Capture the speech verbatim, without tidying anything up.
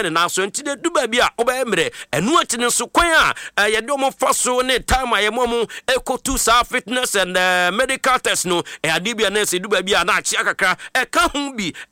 bɛne na so nti de duba bi a obɛmre enu atine so kwan a ye de omo faso ne time a ye momu ekotu sa fitness and uh, medical test no e ade bia na se duba bi a na achia kakra e ka hu bi